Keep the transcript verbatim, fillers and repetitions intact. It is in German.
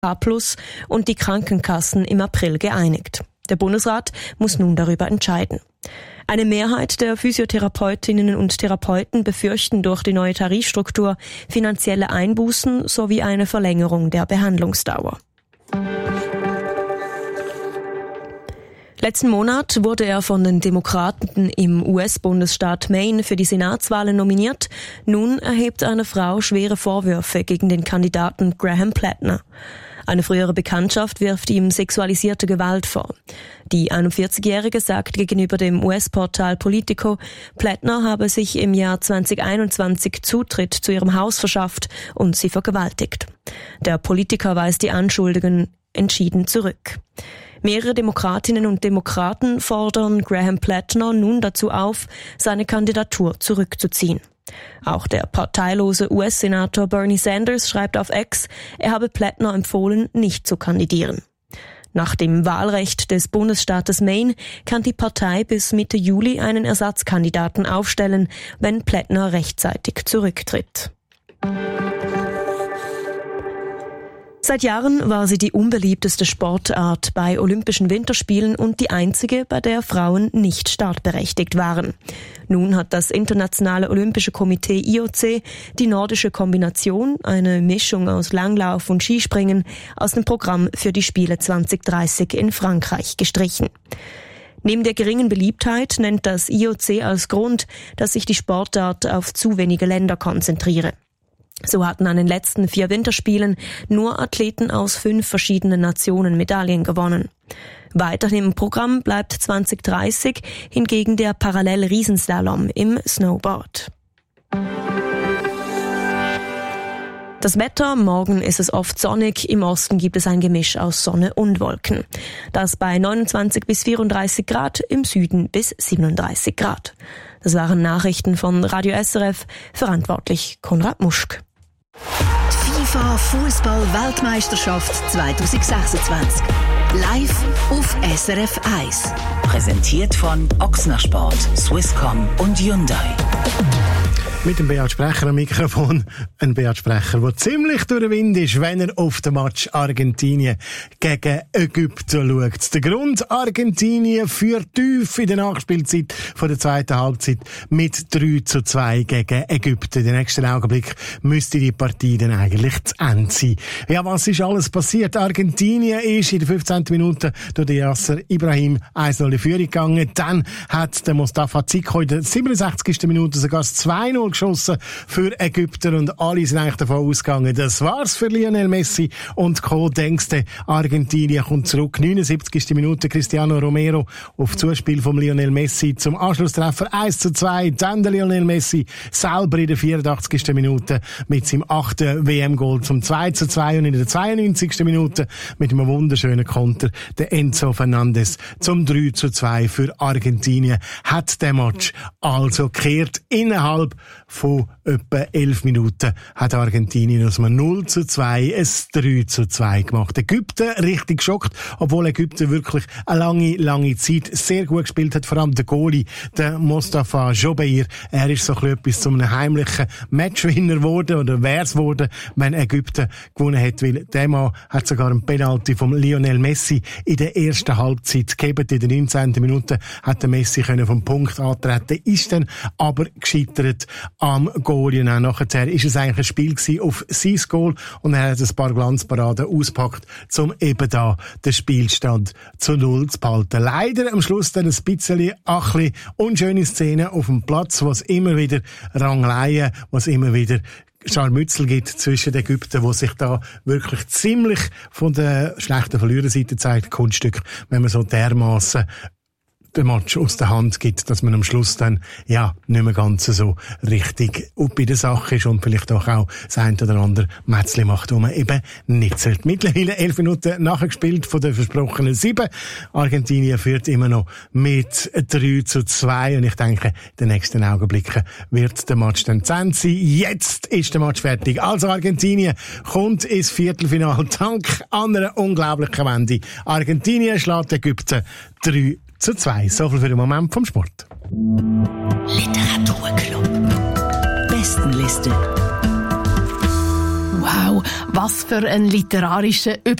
H plus und die Krankenkassen im April geeinigt. Der Bundesrat muss nun darüber entscheiden. Eine Mehrheit der Physiotherapeutinnen und Therapeuten befürchten durch die neue Tarifstruktur finanzielle Einbußen sowie eine Verlängerung der Behandlungsdauer. Letzten Monat wurde er von den Demokraten im U S-Bundesstaat Maine für die Senatswahlen nominiert. Nun erhebt eine Frau schwere Vorwürfe gegen den Kandidaten Graham Plattner. Eine frühere Bekanntschaft wirft ihm sexualisierte Gewalt vor. Die einundvierzigjährige sagt gegenüber dem U S-Portal Politico, Plattner habe sich im Jahr zweitausendeinundzwanzig Zutritt zu ihrem Haus verschafft und sie vergewaltigt. Der Politiker weist die Anschuldigungen entschieden zurück. Mehrere Demokratinnen und Demokraten fordern Graham Plattner nun dazu auf, seine Kandidatur zurückzuziehen. Auch der parteilose U S-Senator Bernie Sanders schreibt auf X, er habe Plattner empfohlen, nicht zu kandidieren. Nach dem Wahlrecht des Bundesstaates Maine kann die Partei bis Mitte Juli einen Ersatzkandidaten aufstellen, wenn Plattner rechtzeitig zurücktritt. Seit Jahren war sie die unbeliebteste Sportart bei Olympischen Winterspielen und die einzige, bei der Frauen nicht startberechtigt waren. Nun hat das Internationale Olympische Komitee I O C die nordische Kombination, eine Mischung aus Langlauf und Skispringen, aus dem Programm für die Spiele zwanzig dreißig in Frankreich gestrichen. Neben der geringen Beliebtheit nennt das I O C als Grund, dass sich die Sportart auf zu wenige Länder konzentriere. So hatten an den letzten vier Winterspielen nur Athleten aus fünf verschiedenen Nationen Medaillen gewonnen. Weiterhin im Programm bleibt zwanzig dreißig hingegen der Parallel-Riesenslalom im Snowboard. Das Wetter, morgen ist es oft sonnig, im Osten gibt es ein Gemisch aus Sonne und Wolken. Das bei neunundzwanzig bis vierunddreißig Grad, im Süden bis siebenunddreißig Grad. Das waren Nachrichten von Radio S R F, verantwortlich Konrad Muschk. Die FIFA Fußball-Weltmeisterschaft zwanzig sechsundzwanzig. Live auf S R F eins. Präsentiert von Ochsner Sport, Swisscom und Hyundai. Mit dem Beat Sprecher am Mikrofon. Ein Beat Sprecher, der ziemlich durch den Wind ist, wenn er auf den Match Argentinien gegen Ägypten schaut. Der Grund, Argentinien führt tief in der Nachspielzeit von der zweiten Halbzeit mit drei zu zwei gegen Ägypten. In den nächsten Augenblick müsste die Partie dann eigentlich zu Ende sein. Ja, was ist alles passiert? Argentinien ist in der fünfzehnten Minute durch den Yasser Ibrahim eins null in Führung gegangen. Dann hat der Mustafa Ziko in der siebenundsechzigsten Minute sogar das zwei null geschossen für Ägypter und alle sind eigentlich davon ausgegangen, das war's für Lionel Messi und Co. Denkste, Argentinien kommt zurück. neunundsiebzigste Minute Cristiano Romero auf Zuspiel von Lionel Messi zum Anschlusstreffer eins zu zwei. Dann der Lionel Messi selber in der vierundachtzigsten Minute mit seinem achten W M-Goal zum zwei zu zwei und in der zweiundneunzigsten Minute mit einem wunderschönen Konter der Enzo Fernandes zum drei zu zwei für Argentinien. Hat der Match also gekehrt. Innerhalb von etwa elf Minuten hat Argentinien aus einem null zu zwei ein drei zu zwei gemacht. Ägypten richtig geschockt, obwohl Ägypten wirklich eine lange, lange Zeit sehr gut gespielt hat. Vor allem der Goalie, der Mostafa Jobeir, er ist so etwas zu einem heimlichen Matchwinner geworden oder wär's geworden, wenn Ägypten gewonnen hat, weil der Mann hat sogar einen Penalty vom Lionel Messi in der ersten Halbzeit gegeben. In der neunzehnten Minute hat der Messi können vom Punkt antreten, ist dann aber gescheitert am Goal. Und nachher ist es eigentlich ein Spiel gewesen auf sein Goal und er hat ein paar Glanzparaden ausgepackt, um eben da den Spielstand zu null zu behalten. Leider am Schluss dann ein bisschen, ein bisschen unschöne Szenen auf dem Platz, was immer wieder Rangleien, was immer wieder Scharmützel gibt zwischen den Ägypten, wo sich da wirklich ziemlich von der schlechten Verliererseite zeigt. Kunststück, wenn man so dermaßen den Match aus der Hand gibt, dass man am Schluss dann, ja, nicht mehr ganz so richtig bei der Sache ist und vielleicht auch, auch das ein oder andere Mätzli macht, wo man eben nicht sollte. Mittlerweile elf Minuten nachgespielt von den versprochenen sieben. Argentinien führt immer noch mit drei zu zwei und ich denke, in den nächsten Augenblicken wird der Match dann zu Ende sein. Jetzt ist der Match fertig. Also Argentinien kommt ins Viertelfinale dank einer unglaublichen Wende. Argentinien schlägt Ägypten drei zu zwei. So viel für den Moment vom Sport. Literaturclub. Bestenliste. Wow, was für ein literarischer